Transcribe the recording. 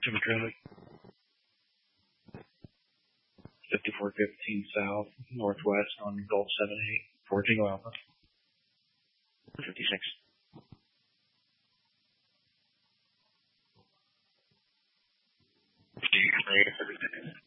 Jimmy traffic. 5415 south, northwest on Gulf 78, for Tango Alpha. 56. Do you agree with everything?